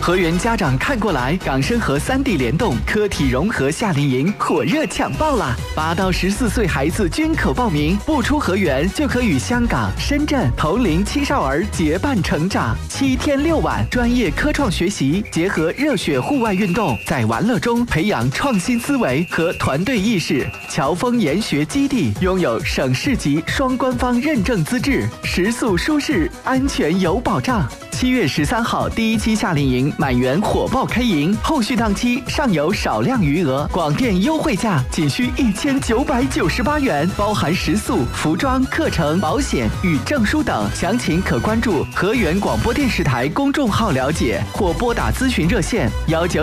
河源家长看过来，港深合3地联动科体融合夏令营火热抢报啦！8到14岁孩子均可报名，不出河源就可与香港、深圳同龄青少儿结伴成长。7天6晚，专业科创学习，结合热血户外运动，在玩乐中培养创新思维和团队意识。侨丰研学基地拥有省市级双官方认证资质，食宿舒适，安全有保障。7月13号第1期夏令营满员火爆开营，后续档期尚有少量余额，广电优惠价仅需1998元，包含食宿、服装、课程、保险与证书等。详情可关注河源广播电视台公众号了解，或拨打咨询热线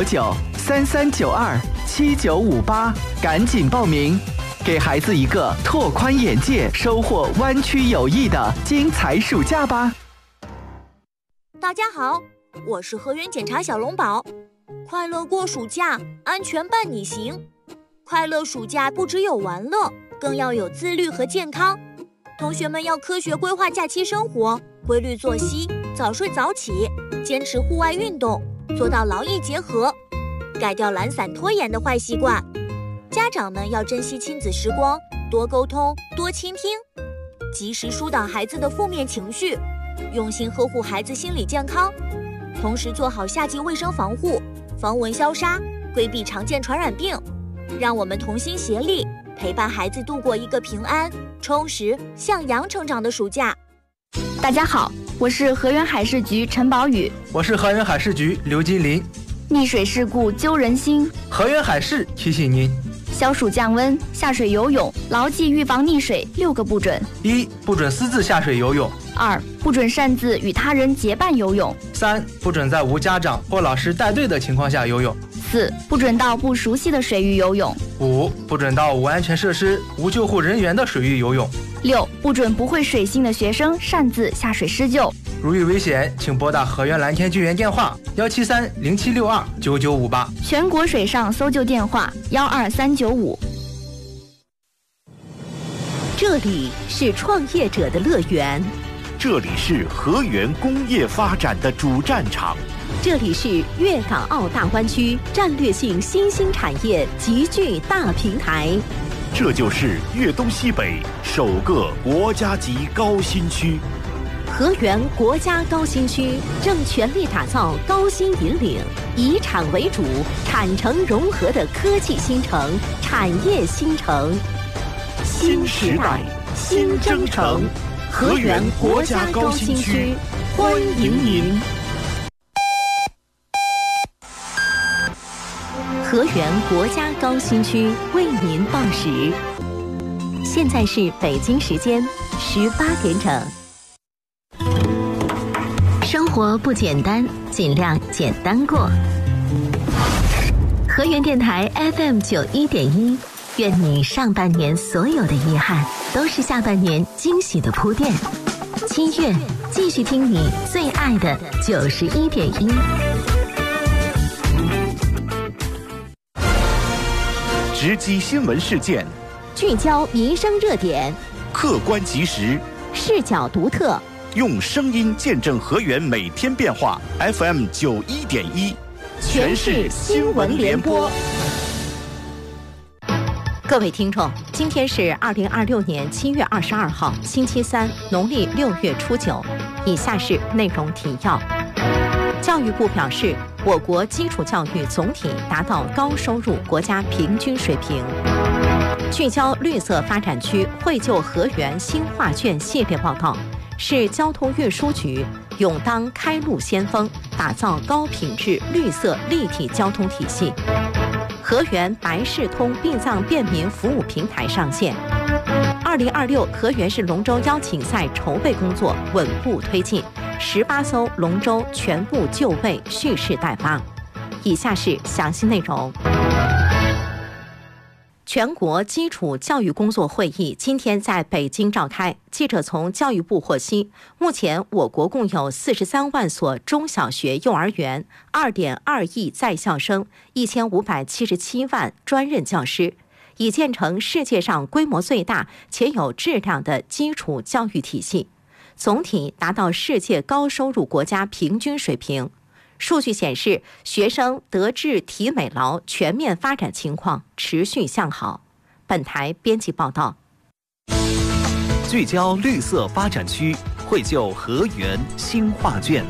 199-3392-7958，赶紧报名，给孩子一个拓宽眼界、收获湾区友谊的精彩暑假吧。 大家好，我是河源检察小龙宝。快乐过暑假，安全伴你行。快乐暑假不只有玩乐，更要有自律和健康。同学们要科学规划假期生活，规律作息，早睡早起，坚持户外运动，做到劳逸结合，改掉懒散拖延的坏习惯。家长们要珍惜亲子时光，多沟通，多倾听，及时疏导孩子的负面情绪，用心呵护孩子心理健康，同时做好夏季卫生防护，防蚊消杀，规避常见传染病。让我们同心协力，陪伴孩子度过一个平安、充实、向阳成长的暑假。 大家好，我是河源海事局陈宝宇。 我是河源海事局刘金林。 溺水事故揪人心， 河源海事提醒您： 消暑降温，下水游泳，牢记预防溺水6个不准。 1. 不准私自下水游泳。 2. 不准擅自与他人结伴游泳。 3. 不准在无家长或老师带队的情况下游泳。 4. 不准到不熟悉的水域游泳。 5. 不准到无安全设施、无救护人员的水域游泳。 6. 不准不会水性的学生擅自下水施救。 如遇危险，请拨打河源蓝天救援电话17307629958， 全国水上搜救电话12395。 这里是创业者的乐园， 这里是河源工业发展的主战场， 这里是粤港澳大湾区战略性新兴产业集聚大平台， 这就是粤东西北首个国家级高新区。 河源国家高新区正全力打造高新引领、以产为主、产城融合的科技新城、产业新城。 新时代，新征程，河源国家高新区，欢迎您。 河源国家高新区为您报时，现在是北京时间18点整。生活不简单，尽量简单过。河源电台 FM91.1，愿你上半年所有的遗憾，都是下半年惊喜的铺垫。7月，继续听你最爱的91.1。 直击新闻事件， 聚焦民生热点， 客观及时， 视角独特。 用声音见证河源每天变化。FM91.1，全市新闻联播。 各位听众，今天是2026年7月22号，星期三，农历6月初9。以下是内容提要。教育部表示，我国基础教育总体达到高收入国家平均水平。聚焦绿色发展区惠就河源新画卷系列报道。市交通运输局勇当开路先锋，打造高品质绿色立体交通体系。河源白事通殡葬便民服务平台上线。2026河源市龙舟邀请赛筹备工作稳步推进，18艘龙舟全部就位，蓄势待发。以下是详细内容。全国基础教育工作会议今天在北京召开。记者从教育部获悉，目前我国共有43万所中小学、幼儿园，2.2亿在校生，1577万专任教师，已建成世界上规模最大且有质量的基础教育体系，总体达到世界高收入国家平均水平。 数据显示，学生德智体美劳全面发展情况持续向好。本台编辑报道。 聚焦绿色发展区，绘就河源新画卷。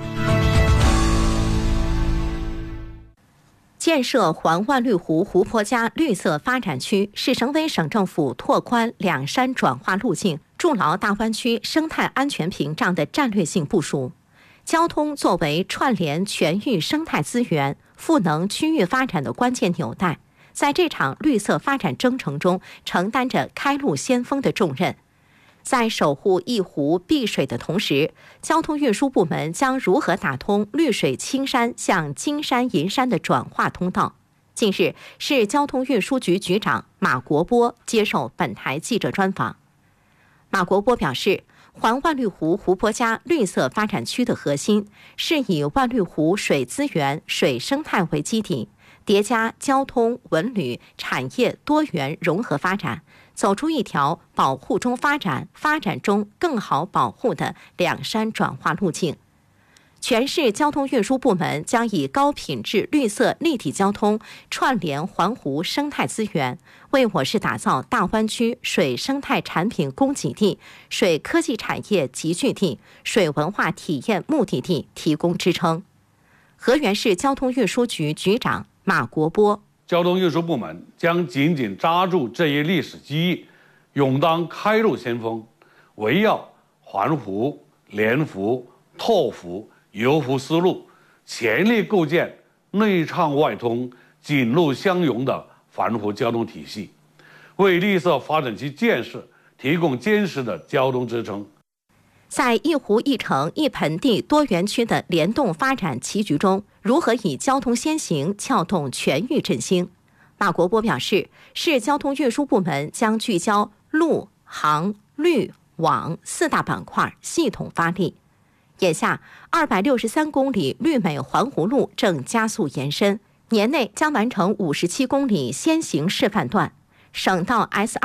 建设环万绿湖湖泊加绿色发展区是省委省政府拓宽两山转化路径、筑牢大湾区生态安全屏障的战略性部署。交通作为串联全域生态资源、赋能区域发展的关键纽带，在这场绿色发展征程中承担着开路先锋的重任。在守护一湖碧水的同时，交通运输部门将如何打通绿水青山向金山银山的转化通道？近日，市交通运输局局长马国波接受本台记者专访。马国波表示，环万绿湖湖泊加绿色发展区的核心是以万绿湖水资源、水生态为基底，叠加交通、文旅、产业多元融合发展，走出一条保护中发展、发展中更好保护的两山转化路径。全市交通运输部门将以高品质绿色立体交通串联环湖生态资源，为我市打造大湾区水生态产品供给地、水科技产业集聚地、水文化体验目的地提供支撑。河源市交通运输局局长马国波： 交通运输部门将紧紧抓住这一历史机遇，勇当开路先锋，围绕环湖、连湖、拓湖、游湖思路，全力构建内畅外通、紧路相融的环湖交通体系，为绿色发展区建设提供坚实的交通支撑。 在一湖一城一盆地多园区的联动发展棋局中，如何以交通先行撬动全域振兴？马国波表示，市交通运输部门将聚焦陆、航、绿、网四大板块系统发力。眼下，263公里绿美环湖路正加速延伸，年内将完成57公里先行示范段。省道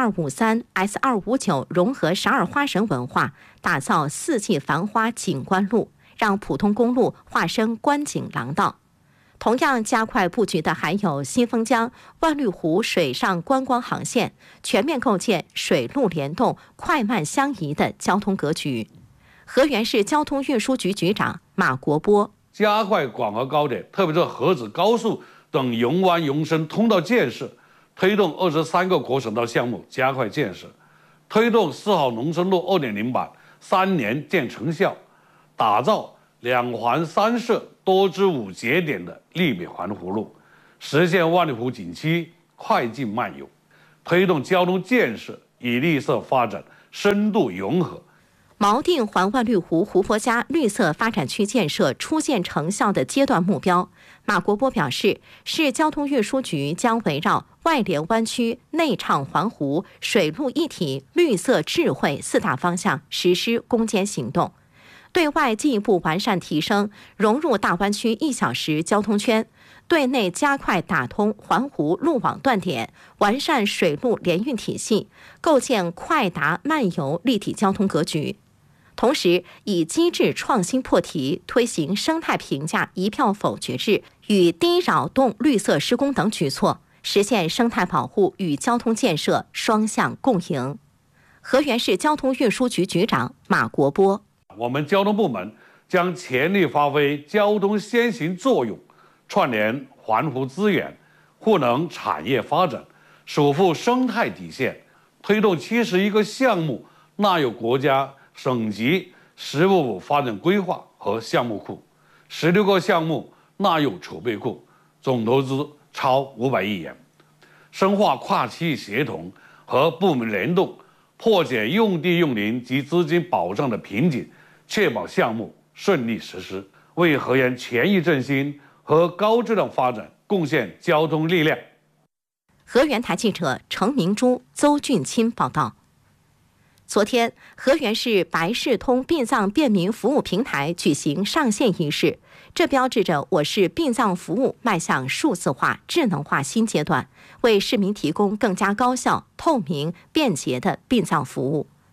S253、S259 融合12花神文化，打造四季繁花景观路，让普通公路化身观景廊道。同样加快布局的还有新丰江、万绿湖水上观光航线，全面构建水陆联动、快慢相宜的交通格局。河源市交通运输局局长马国波： 加快广河高铁，特别是河子高速等永湾永深通道建设，推动23个国省道项目加快建设，推动4号农村路 2.0 版3年见成效，打造2环3设多支5节点的绿美环湖路，实现万绿湖景区快进慢游，推动交通建设与绿色发展深度融合。 锚定环万绿湖湖泊加绿色发展区建设初见成效的阶段目标，马国波表示，市交通运输局将围绕外连湾区、内畅环湖、水陆一体、绿色智慧4大方向实施攻坚行动，对外进一步完善提升融入大湾区1小时交通圈，对内加快打通环湖路网断点，完善水陆联运体系，构建快达慢游立体交通格局。同时，以机制创新破题，推行生态评价一票否决制与低扰动绿色施工等举措，实现生态保护与交通建设双向共赢。河源市交通运输局局长马国波： 我们交通部门将全力发挥交通先行作用，串联环湖资源，赋能产业发展，守护生态底线，推动71个项目纳入国家省级15发展规划和项目库，16个项目纳入储备库，总投资超500亿元，深化跨区域协同和部门联动，破解用地用林及资金保障的瓶颈，确保项目顺利实施，为河源全域振兴和高质量发展贡献交通力量。 河源台记者程明珠、邹俊钦报道。昨天，河源市白视通殡葬便民服务平台举行上线仪式，这标志着我市殡葬服务迈向数字化、智能化新阶段，为市民提供更加高效、透明、便捷的殡葬服务。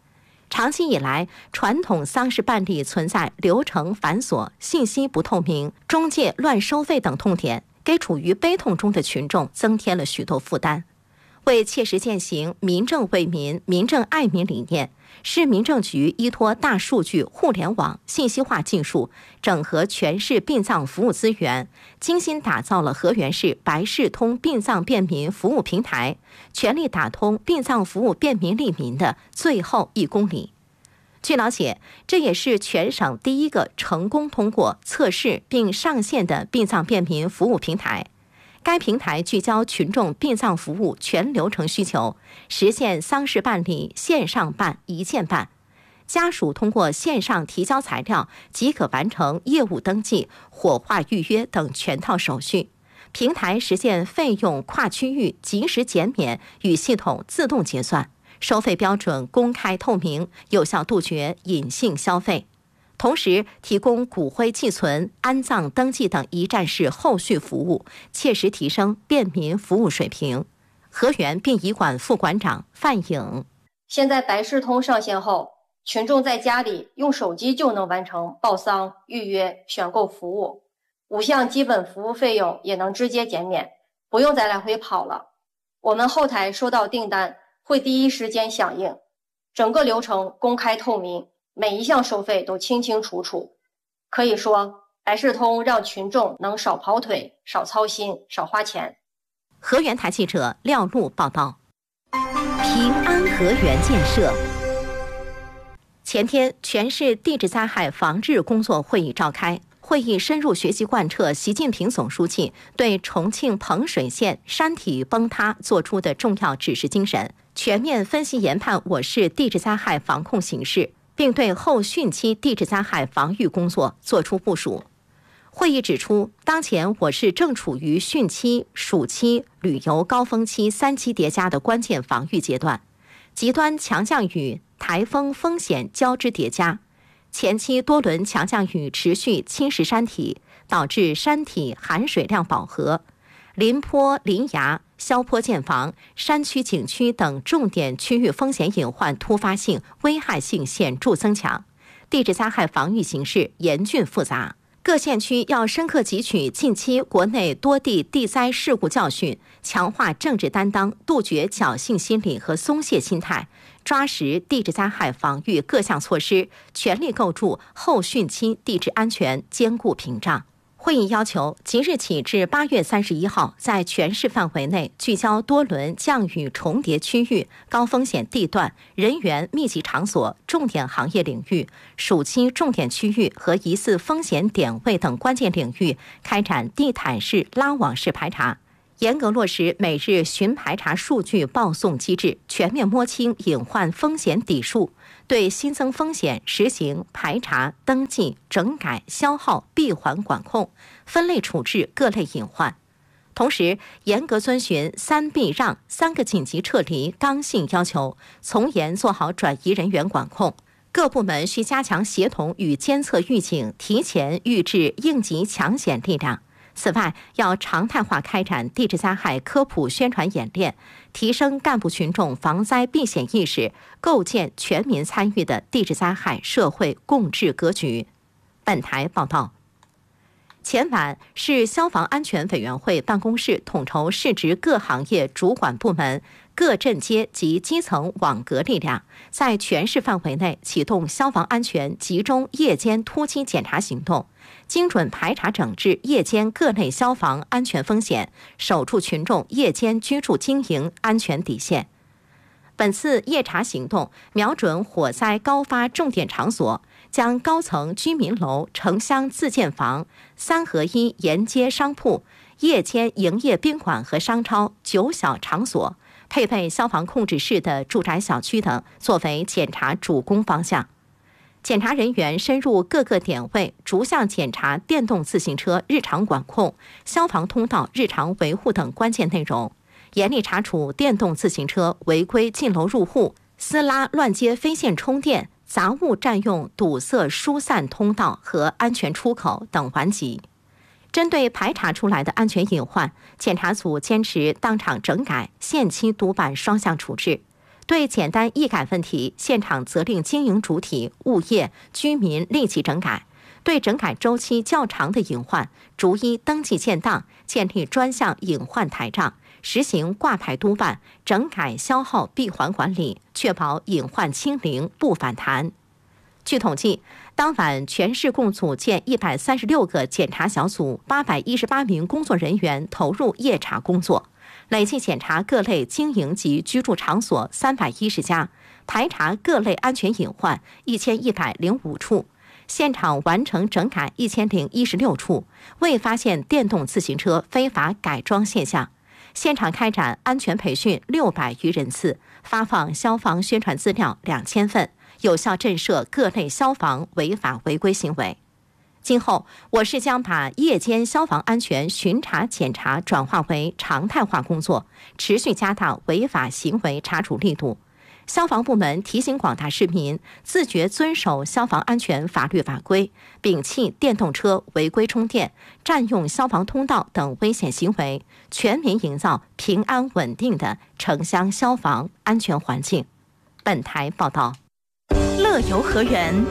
长期以来，传统丧事办理存在流程繁琐、信息不透明、中介乱收费等痛点，给处于悲痛中的群众增添了许多负担。为切实践行民政为民、民政爱民理念，市民政局依托大数据、互联网、信息化技术，整合全市殡葬服务资源，精心打造了河源市白事通殡葬便民服务平台，全力打通殡葬服务便民利民的最后1公里。据了解，这也是全省第一个成功通过测试并上线的殡葬便民服务平台。该平台聚焦群众殡葬服务全流程需求，实现丧事办理线上办、一键办。家属通过线上提交材料即可完成业务登记、火化预约等全套手续。平台实现费用跨区域及时减免与系统自动结算，收费标准公开透明，有效杜绝隐性消费。同时提供骨灰寄存、安葬登记等一站式后续服务，切实提升便民服务水平。河源殡仪馆副馆长范颖： 现在白事通上线后，群众在家里用手机就能完成报丧、预约、选购服务，5项基本服务费用也能直接减免，不用再来回跑了。我们后台收到订单会第一时间响应，整个流程公开透明，每一项收费都清清楚楚。可以说，白事通让群众能少跑腿、少操心、少花钱。 河源台记者廖璐报道。平安河源建设。前天，全市地质灾害防治工作会议召开。会议深入学习贯彻习近平总书记对重庆彭水县山体崩塌作出的重要指示精神，全面分析研判我市地质灾害防控形势，并对后汛期地质灾害防御工作作出部署。会议指出，当前我市正处于汛期、暑期、旅游高峰期3期叠加的关键防御阶段，极端强降雨、台风风险交织叠加。前期多轮强降雨持续侵蚀山体，导致山体含水量饱和，林坡、林崖、削坡建房、山区景区等重点区域风险隐患突发性、危害性显著增强，地质灾害防御形势严峻复杂。各县区要深刻汲取近期国内多地地灾事故教训，强化政治担当，杜绝侥幸心理和松懈心态，抓实地质灾害防御各项措施，全力构筑后汛期地质安全坚固屏障。会议要求，即日起至8月31号，在全市范围内聚焦多轮降雨重叠区域、高风险地段、人员密集场所、重点行业领域、暑期重点区域和疑似风险点位等关键领域，开展地毯式、拉网式排查，严格落实每日巡排查数据报送机制，全面摸清隐患风险底数，对新增风险实行排查、登记、整改、消耗、闭环管控，分类处置各类隐患。同时，严格遵循3避让、3个紧急撤离刚性要求，从严做好转移人员管控。各部门需加强协同与监测预警，提前预置应急抢险力量。此外，要常态化开展地质灾害科普宣传演练，提升干部群众防灾避险意识，构建全民参与的地质灾害社会共治格局。本台报道。前晚，市消防安全委员会办公室统筹市直各行业主管部门、各镇街及基层网格力量，在全市范围内启动消防安全集中夜间突击检查行动，精准排查整治夜间各类消防安全风险，守住群众夜间居住经营安全底线。本次夜查行动瞄准火灾高发重点场所，将高层居民楼、城乡自建房、3合1沿街商铺、夜间营业宾馆和商超、9小场所、配备消防控制室的住宅小区等作为检查主攻方向。检查人员深入各个点位，逐项检查电动自行车日常管控、消防通道日常维护等关键内容，严厉查处电动自行车违规进楼入户、私拉乱接非线充电、杂物占用堵塞疏散通道和安全出口等顽疾。针对排查出来的安全隐患，检查组坚持当场整改、限期督办双向处置， 对简单易改问题，现场责令经营主体、物业、居民立即整改。对整改周期较长的隐患，逐一登记建档，建立专项隐患台账，实行挂牌督办、整改消耗闭环管理，确保隐患清零不反弹。据统计，当晚全市共组建136个检查小组，818名工作人员投入夜查工作，累计检查各类经营及居住场所310家，排查各类安全隐患1105处。现场完成整改1016处，未发现电动自行车非法改装现象。现场开展安全培训600余人次，发放消防宣传资料2000份，有效震慑各类消防违法违规行为。今后，我市将把夜间消防安全巡查检查转化为常态化工作，持续加大违法行为查处力度。消防部门提醒广大市民自觉遵守消防安全法律法规，摒弃电动车违规充电、占用消防通道等危险行为，全面营造平安稳定的城乡消防安全环境。本台报道。 乐游河源。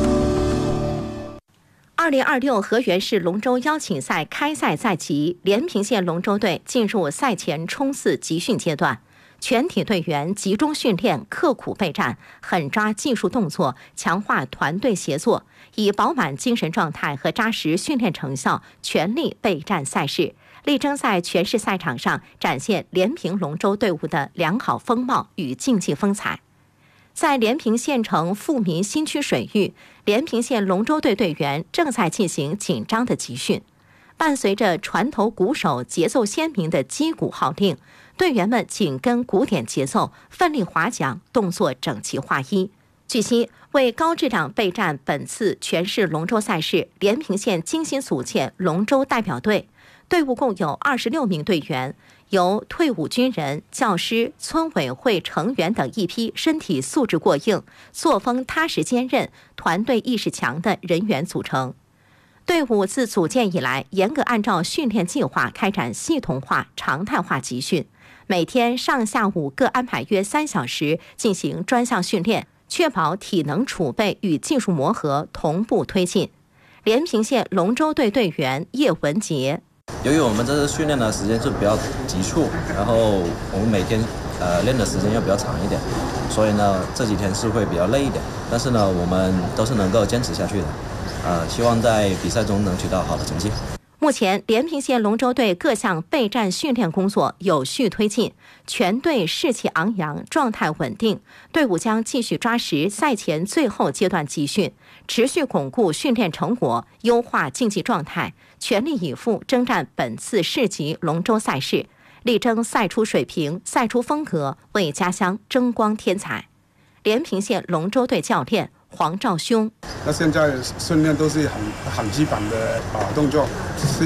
2026河源市龙舟邀请赛开赛在即，连平县龙舟队进入赛前冲刺集训阶段。全体队员集中训练，刻苦备战，狠抓技术动作，强化团队协作，以饱满精神状态和扎实训练成效，全力备战赛事，力争在全市赛场上展现连平龙舟队伍的良好风貌与竞技风采。在连平县城富民新区水域，连平县龙舟队队员正在进行紧张的集训。伴随着船头鼓手节奏鲜明的击鼓号令，队员们紧跟鼓点节奏，奋力划桨，动作整齐划一。据悉，为高质量备战本次全市龙舟赛事，连平县精心组建龙舟代表队，队伍共有26名队员，由退伍军人、教师、村委会成员等一批身体素质过硬、作风踏实坚韧、团队意识强的人员组成。队伍自组建以来，严格按照训练计划开展系统化、常态化集训，每天上下午各安排约3小时进行专项训练，确保体能储备与技术磨合同步推进。连平县龙舟队队员叶文杰： 由于我们这次训练的时间是比较急促，然后我们每天练的时间又比较长一点，所以呢这几天是会比较累一点，但是呢我们都是能够坚持下去的。希望在比赛中能取到好的成绩。 目前，连平县龙舟队各项备战训练工作有序推进，全队士气昂扬，状态稳定。队伍将继续抓实赛前最后阶段集训，持续巩固训练成果，优化竞技状态，全力以赴征战本次市级龙舟赛事，力争赛出水平、赛出风格，为家乡争光添彩。连平县龙舟队教练黄兆兄： 那现在训练都是很基本的动作，